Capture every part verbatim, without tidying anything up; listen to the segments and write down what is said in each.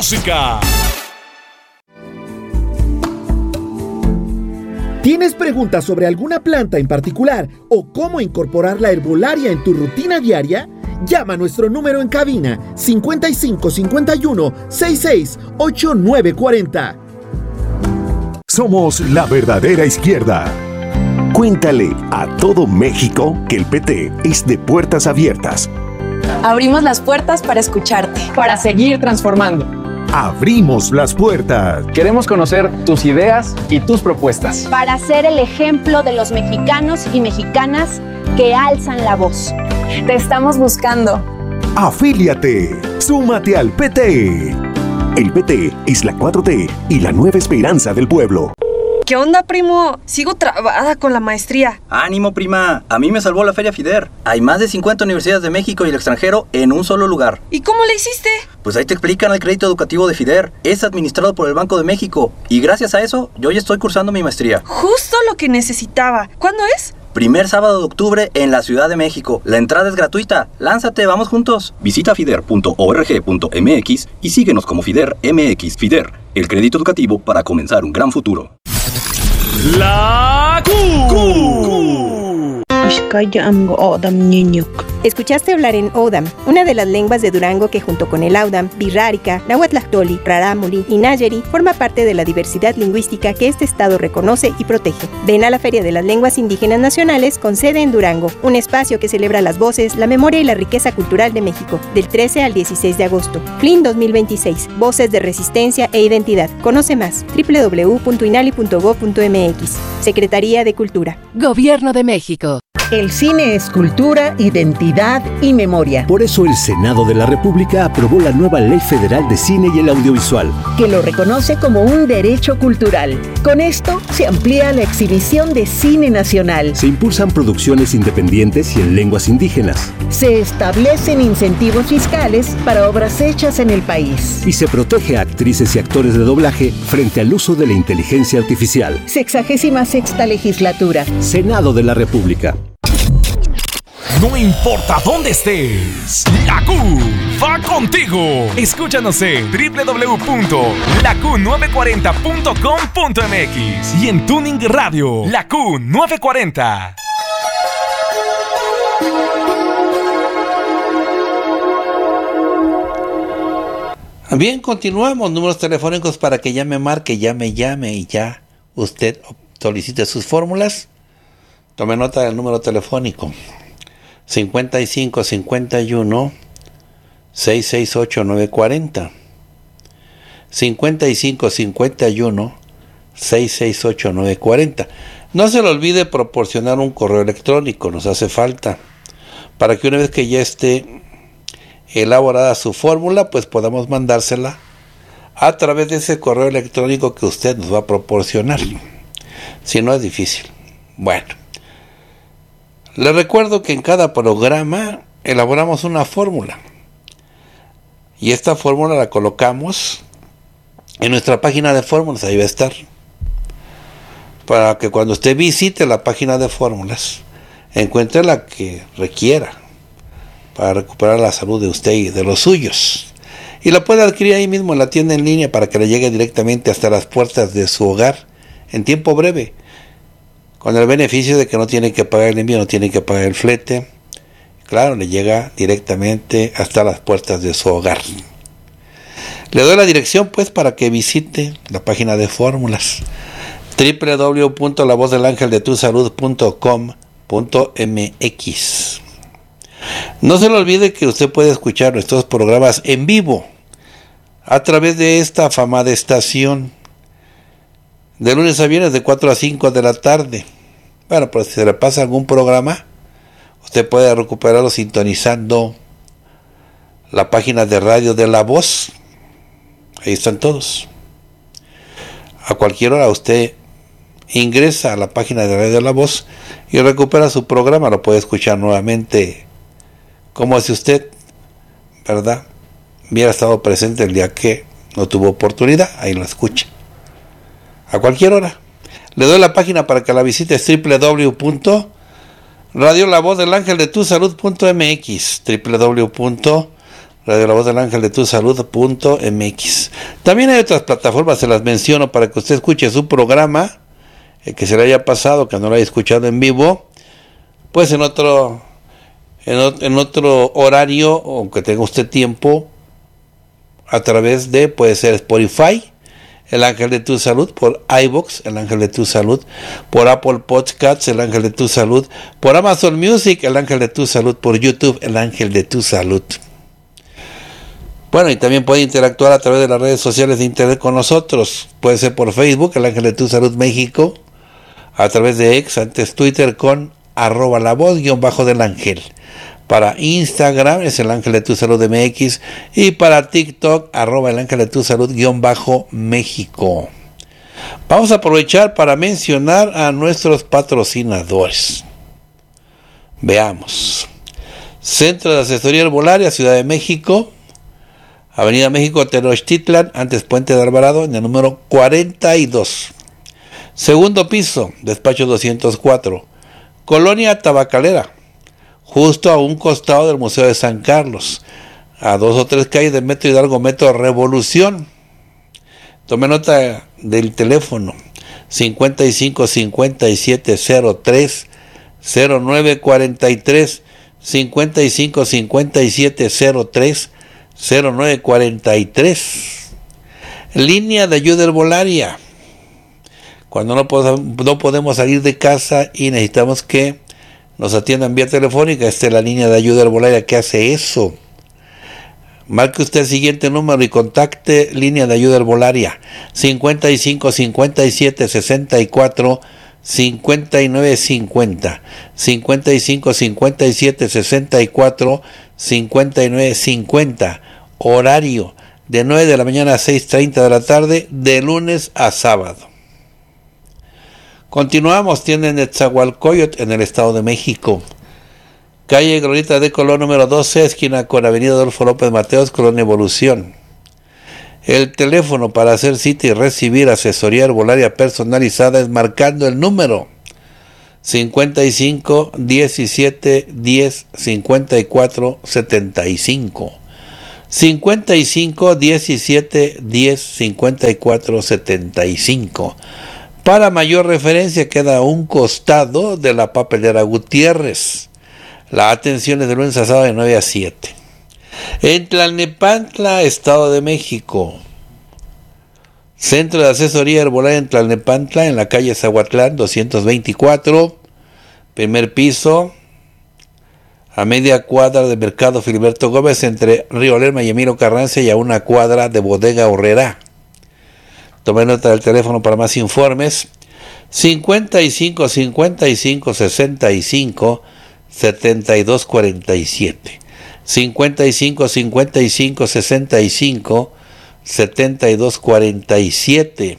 música. ¿Tienes preguntas sobre alguna planta en particular o cómo incorporar la herbolaria en tu rutina diaria? Llama a nuestro número en cabina cincuenta y cinco cincuenta y uno sesenta y seis ochenta y nueve cuarenta. Somos la verdadera izquierda. Cuéntale a todo México que el P T es de puertas abiertas. Abrimos las puertas para escucharte, para seguir transformando. Abrimos las puertas. Queremos conocer tus ideas y tus propuestas. Para ser el ejemplo de los mexicanos y mexicanas que alzan la voz. Te estamos buscando. Afíliate. Súmate al P T. El P T es la cuatro T y la nueva esperanza del pueblo. ¿Qué onda, primo? Sigo trabada con la maestría. ¡Ánimo, prima! A mí me salvó la Feria FIDER. Hay más de cincuenta universidades de México y el extranjero en un solo lugar. ¿Y cómo le hiciste? Pues ahí te explican el crédito educativo de FIDER. Es administrado por el Banco de México. Y gracias a eso, yo ya estoy cursando mi maestría. Justo lo que necesitaba. ¿Cuándo es? Primer sábado de octubre en la Ciudad de México. La entrada es gratuita. Lánzate, vamos juntos. Visita fider punto org punto m x y síguenos como FIDER M X. FIDER, el crédito educativo para comenzar un gran futuro. La Q. Escuchaste hablar en Odam, una de las lenguas de Durango que junto con el Audam, Birrárica, Nahuatlactoli, Rarámuri y Nayeri forma parte de la diversidad lingüística que este estado reconoce y protege. Ven a la Feria de las Lenguas Indígenas Nacionales con sede en Durango, un espacio que celebra las voces, la memoria y la riqueza cultural de México, del trece al dieciséis de agosto. F L I N dos mil veintiséis, Voces de Resistencia e Identidad. Conoce más, doble u doble u doble u punto inali punto gob punto m x. Secretaría de Cultura. Gobierno de México. El cine es cultura, identidad y memoria. Por eso el Senado de la República aprobó la nueva Ley Federal de Cine y el Audiovisual, que lo reconoce como un derecho cultural. Con esto se amplía la exhibición de cine nacional. Se impulsan producciones independientes y en lenguas indígenas. Se establecen incentivos fiscales para obras hechas en el país. Y se protege a actrices y actores de doblaje frente al uso de la inteligencia artificial. Sexagésima sexta legislatura. Senado de la República. No importa dónde estés, la Q va contigo. Escúchanos en doble u doble u doble u punto la q nueve cuarenta punto com punto m x y en Tuning Radio, la Q nueve cuarenta. Bien, continuamos. Números telefónicos para que llame, marque, llame, llame y ya usted solicite sus fórmulas. Tome nota del número telefónico. cincuenta y cinco cincuenta y uno sesenta y seis ochenta y nueve cuarenta. cincuenta y cinco cincuenta y uno sesenta y seis ochenta y nueve cuarenta. No se le olvide proporcionar un correo electrónico, nos hace falta, para que una vez que ya esté elaborada su fórmula, pues podamos mandársela a través de ese correo electrónico que usted nos va a proporcionar. Si no, es difícil. Bueno. Les recuerdo que en cada programa elaboramos una fórmula y esta fórmula la colocamos en nuestra página de fórmulas, ahí va a estar, para que cuando usted visite la página de fórmulas encuentre la que requiera para recuperar la salud de usted y de los suyos, y la puede adquirir ahí mismo en la tienda en línea para que le llegue directamente hasta las puertas de su hogar en tiempo breve, con el beneficio de que no tiene que pagar el envío, no tiene que pagar el flete. Claro, le llega directamente hasta las puertas de su hogar. Le doy la dirección pues para que visite la página de fórmulas, doble u doble u doble u punto la voz del ángel de tu salud punto com punto m x. No se le olvide que usted puede escuchar nuestros programas en vivo a través de esta afamada estación, de lunes a viernes de cuatro a cinco de la tarde. Bueno, pues si se le pasa algún programa, usted puede recuperarlo sintonizando la página de radio de La Voz. Ahí están todos. A cualquier hora usted ingresa a la página de radio de La Voz y recupera su programa. Lo puede escuchar nuevamente, como si usted, ¿verdad?, hubiera estado presente el día que no tuvo oportunidad. Ahí lo escucha a cualquier hora. Le doy la página para que la visite, es doble u doble u doble u punto radio la voz del ángel de tu salud punto m x, doble u doble u doble u punto Radio La Voz del Ángel de tu Salud punto m x. También hay otras plataformas, se las menciono para que usted escuche su programa, el que se le haya pasado, que no lo haya escuchado en vivo, pues en otro, en, en otro horario, o que tenga usted tiempo, a través de, puede ser Spotify, El Ángel de tu Salud, por iVoox, El Ángel de tu Salud, por Apple Podcasts, El Ángel de tu Salud, por Amazon Music, El Ángel de tu Salud, por YouTube, El Ángel de tu Salud. Bueno, y también puede interactuar a través de las redes sociales de internet con nosotros. Puede ser por Facebook, El Ángel de tu Salud México, a través de X, antes Twitter, con arroba la voz guión bajo del ángel. Para Instagram es El Ángel de tu Salud M X, y para TikTok, arroba El Ángel de tu Salud guión bajo México. Vamos a aprovechar para mencionar a nuestros patrocinadores. Veamos. Centro de Asesoría Herbolaria, Ciudad de México, Avenida México, Tenochtitlan, antes Puente de Alvarado, en el número cuarenta y dos. Segundo piso, despacho doscientos cuatro. Colonia Tabacalera, justo a un costado del Museo de San Carlos, a dos o tres calles del Metro Hidalgo, Metro Revolución. Tome nota del teléfono, cincuenta y cinco cincuenta y siete cero tres cero nueve cuarenta y tres, cincuenta y cinco cincuenta y siete cero tres cero nueve cuarenta y tres. Línea de ayuda herbolaria. Cuando no, pod- no podemos salir de casa y necesitamos que nos atiendan vía telefónica, esta es la línea de ayuda herbolaria que hace eso. Marque usted el siguiente número y contacte línea de ayuda herbolaria, cincuenta y cinco cincuenta y siete sesenta y cuatro cincuenta y nueve cincuenta, cincuenta y cinco cincuenta y siete sesenta y cuatro cincuenta y nueve cincuenta. Horario de nueve de la mañana a seis treinta de la tarde, de lunes a sábado. Continuamos, tienen Netzahualcóyotl en el Estado de México. Calle Glorieta de Colón número doce, esquina con Avenida Adolfo López Mateos, Colonia Evolución. El teléfono para hacer cita y recibir asesoría herbolaria personalizada es marcando el número cincuenta y cinco diecisiete diez cincuenta y cuatro setenta y cinco. cincuenta y cinco diecisiete diez cincuenta y cuatro setenta y cinco. Para mayor referencia, queda a un costado de la papelera Gutiérrez. La atención es de lunes a sábado de nueve a siete. En Tlalnepantla, Estado de México. Centro de Asesoría Herbolaria en Tlalnepantla, en la calle Zahuatlán doscientos veinticuatro, primer piso, a media cuadra del Mercado Filiberto Gómez, entre Río Lerma y Emilio Carranza, y a una cuadra de Bodega Horrera. Tome nota del teléfono para más informes, cincuenta y cinco cincuenta y cinco sesenta y cinco setenta y dos cuarenta y siete, cincuenta y cinco cincuenta y cinco sesenta y cinco setenta y dos cuarenta y siete.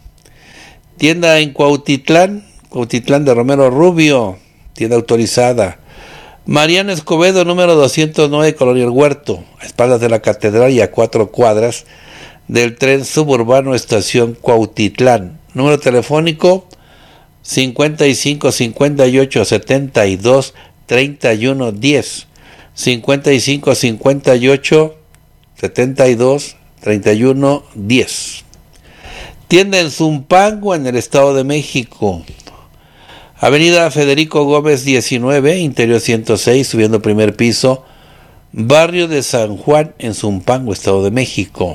Tienda en Cuautitlán, Cuautitlán de Romero Rubio, tienda autorizada. Mariano Escobedo, número doscientos nueve, Colonia El Huerto, a espaldas de la Catedral y a cuatro cuadras del tren suburbano Estación Cuautitlán. Número telefónico cincuenta y cinco cincuenta y ocho setenta y dos treinta y uno diez, cincuenta y cinco cincuenta y ocho setenta y dos treinta y uno diez. Tienda en Zumpango, en el Estado de México. Avenida Federico Gómez diecinueve, interior ciento seis, subiendo primer piso, barrio de San Juan, en Zumpango, Estado de México.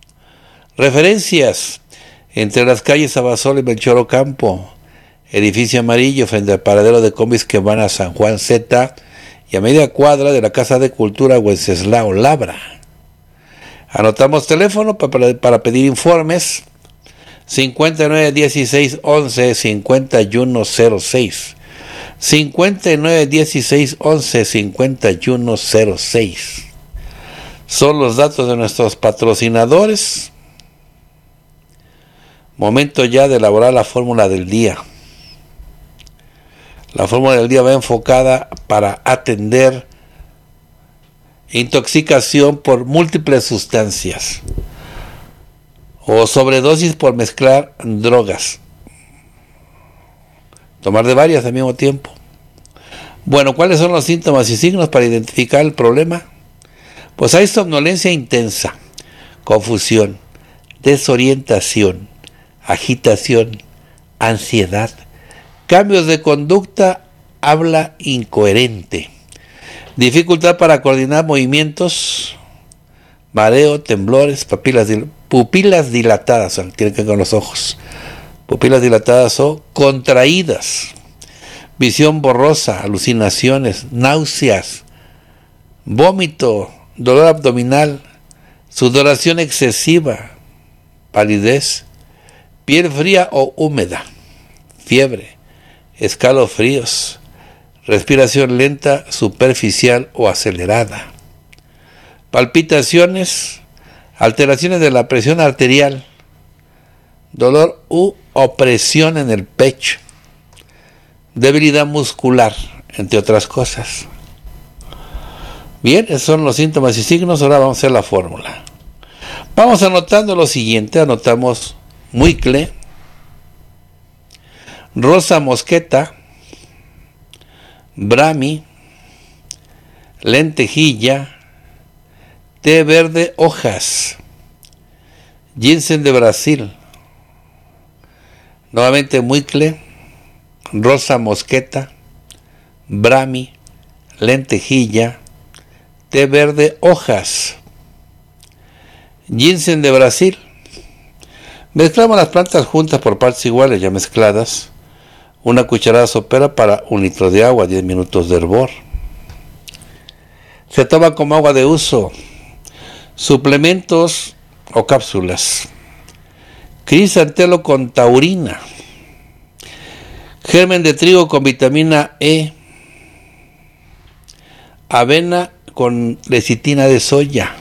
Referencias: entre las calles Abasolo y Melchor Ocampo, edificio amarillo frente al paradero de combis que van a San Juan Z, y a media cuadra de la Casa de Cultura Wenceslao Labra. Anotamos teléfono para, para pedir informes: cincuenta y nueve dieciséis once cincuenta y uno cero seis, cincuenta y nueve dieciséis once cincuenta y uno cero seis. Son los datos de nuestros patrocinadores. Momento ya de elaborar la fórmula del día. La fórmula del día va enfocada para atender intoxicación por múltiples sustancias o sobredosis por mezclar drogas. Tomar de varias al mismo tiempo. Bueno, ¿cuáles son los síntomas y signos para identificar el problema? Pues hay somnolencia intensa, confusión, desorientación, agitación, ansiedad, cambios de conducta, habla incoherente, dificultad para coordinar movimientos, mareo, temblores, papilas, pupilas dilatadas, o sea, tiene que ver con los ojos, pupilas dilatadas o contraídas, visión borrosa, alucinaciones, náuseas, vómito, dolor abdominal, sudoración excesiva, palidez, piel fría o húmeda, fiebre, escalofríos, respiración lenta, superficial o acelerada, palpitaciones, alteraciones de la presión arterial, dolor u opresión en el pecho, debilidad muscular, entre otras cosas. Bien, esos son los síntomas y signos. Ahora vamos a hacer la fórmula. Vamos anotando lo siguiente. Anotamos muicle, rosa mosqueta, brahmi, lentejilla, té verde hojas, ginseng de Brasil, nuevamente muicle, rosa mosqueta, brahmi, lentejilla, té verde hojas, ginseng de Brasil. Mezclamos las plantas juntas por partes iguales, ya mezcladas. Una cucharada sopera para un litro de agua, diez minutos de hervor. Se toma como agua de uso. Suplementos o cápsulas. Crisantelo con taurina. Germen de trigo con vitamina E. Avena con lecitina de soya.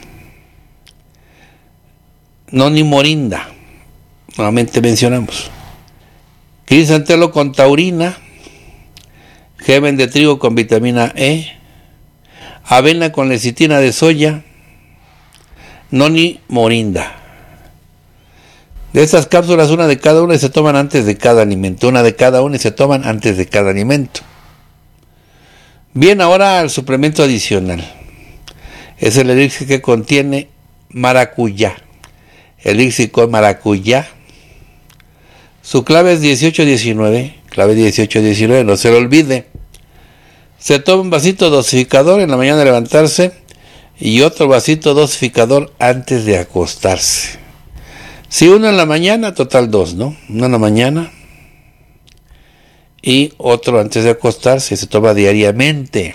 Noni morinda. Nuevamente mencionamos. Crisantelo con taurina. Germen de trigo con vitamina E. Avena con lecitina de soya. Noni morinda. De estas cápsulas, una de cada una y se toman antes de cada alimento. Una de cada una y se toman antes de cada alimento. Bien, ahora el suplemento adicional. Es el elixir que contiene maracuyá. Elixir con maracuyá. Su clave es dieciocho diecinueve. Clave dieciocho diecinueve, no se lo olvide. Se toma un vasito dosificador en la mañana de levantarse y otro vasito dosificador antes de acostarse. Si uno en la mañana, total dos, ¿no? Uno en la mañana y otro antes de acostarse. Se toma diariamente.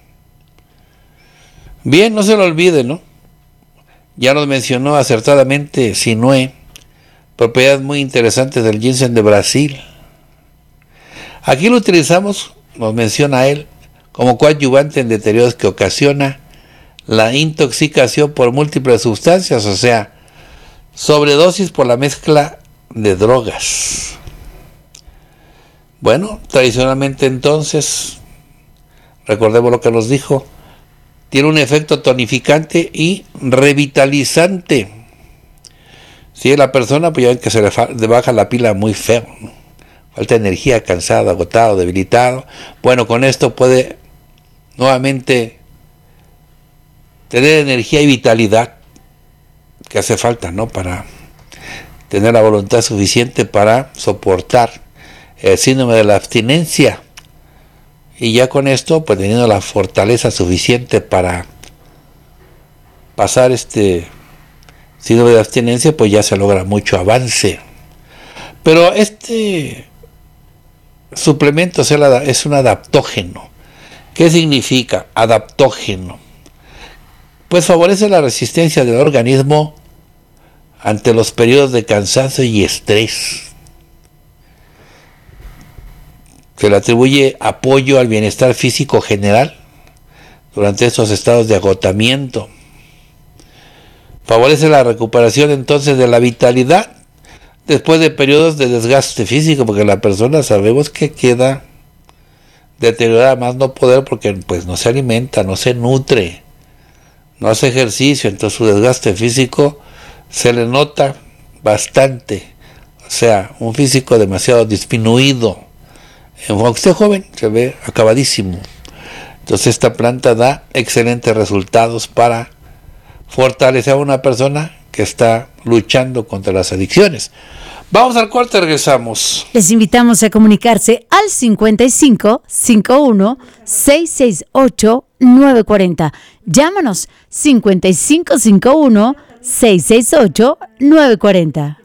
Bien, no se lo olvide, ¿no? Ya nos mencionó acertadamente Sinue, propiedades muy interesantes del ginseng de Brasil. Aquí lo utilizamos, nos menciona él, como coadyuvante en deterioros que ocasiona la intoxicación por múltiples sustancias, o sea, sobredosis por la mezcla de drogas. Bueno, tradicionalmente entonces, recordemos lo que nos dijo, tiene un efecto tonificante y revitalizante. Si la persona, pues ya ven que se le, fa- le baja la pila muy feo, ¿no? Falta energía, cansado, agotado, debilitado. Bueno, con esto puede nuevamente tener energía y vitalidad que hace falta, ¿no? Para tener la voluntad suficiente para soportar el síndrome de la abstinencia. Y ya con esto, pues teniendo la fortaleza suficiente para pasar este síndrome de abstinencia, pues ya se logra mucho avance. Pero este suplemento es un adaptógeno. ¿Qué significa adaptógeno? Pues favorece la resistencia del organismo ante los periodos de cansancio y estrés. Se le atribuye apoyo al bienestar físico general durante estos estados de agotamiento. Favorece la recuperación entonces de la vitalidad después de periodos de desgaste físico, porque la persona sabemos que queda deteriorada más no poder porque pues no se alimenta, no se nutre, no hace ejercicio, entonces su desgaste físico se le nota bastante, o sea, un físico demasiado disminuido. Aunque esté joven, se ve acabadísimo. Entonces esta planta da excelentes resultados para fortalecer a una persona que está luchando contra las adicciones. Vamos al corte, regresamos. Les invitamos a comunicarse al cincuenta y cinco, cincuenta y uno, seiscientos sesenta y ocho, novecientos cuarenta. Llámanos cincuenta y cinco, cincuenta y uno, seiscientos sesenta y ocho, novecientos cuarenta.